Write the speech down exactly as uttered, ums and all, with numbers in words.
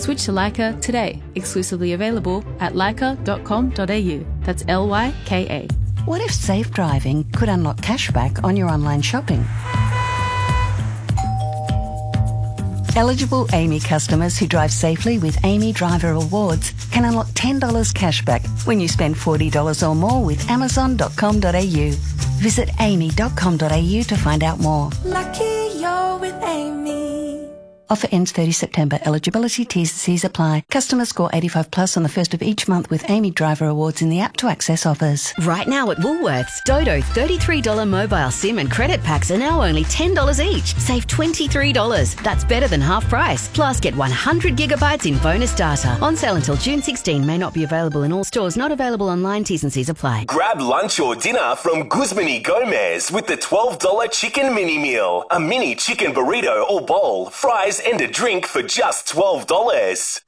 Switch to Lyca today. Exclusively available at lyca dot com dot a u. That's L Y K A. What if safe driving could unlock cashback on your online shopping? Eligible A M I customers who drive safely with A M I Driver Rewards can unlock ten dollars cashback when you spend forty dollars or more with amazon dot com dot a u. Visit amy dot com dot a u to find out more. Lucky you're with Amy. Offer ends thirtieth of September. Eligibility T's and C's apply. Customers score eighty-five plus on the first of each month with A M I Driver Awards in the app to access offers. Right now at Woolworths, Dodo thirty-three dollars mobile SIM and credit packs are now only ten dollars each. Save twenty-three dollars. That's better than half price. Plus get one hundred gigabytes in bonus data. On sale until June sixteenth. May not be available in all stores. Not available online. T's and C's apply. Grab lunch or dinner from Guzman y Gomez with the twelve dollars chicken mini meal. A mini chicken burrito or bowl, fries and a drink for just twelve dollars.